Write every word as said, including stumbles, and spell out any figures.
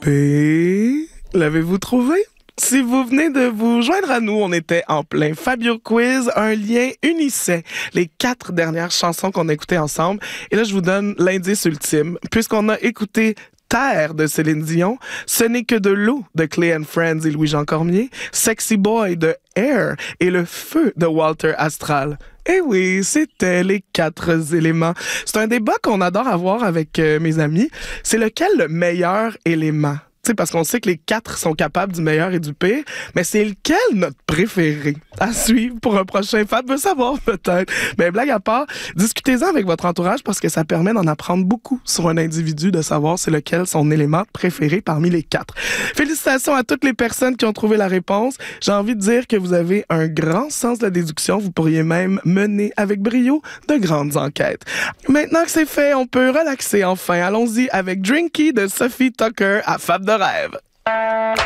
B, l'avez-vous trouvé? Si vous venez de vous joindre à nous, on était en plein Fabio Quiz. Un lien unissait les quatre dernières chansons qu'on a écoutées ensemble. Et là, je vous donne l'indice ultime. Puisqu'on a écouté Terre de Céline Dion, Ce n'est que de l'eau de Clay and Friends et Louis-Jean Cormier, Sexy Boy de Air et Le Feu de Walter Astral. Eh oui, c'était les quatre éléments. C'est un débat qu'on adore avoir avec euh, mes amis. C'est lequel le meilleur élément? T'sais, parce qu'on sait que les quatre sont capables du meilleur et du pire, mais c'est lequel notre préféré? À suivre pour un prochain Fab veut savoir peut-être. Mais blague à part, discutez-en avec votre entourage parce que ça permet d'en apprendre beaucoup sur un individu, de savoir c'est lequel son élément préféré parmi les quatre. Félicitations à toutes les personnes qui ont trouvé la réponse. J'ai envie de dire que vous avez un grand sens de la déduction. Vous pourriez même mener avec brio de grandes enquêtes. Maintenant que c'est fait, on peut relaxer enfin. Allons-y avec Drinky de Sophie Tucker à Fab de rêve.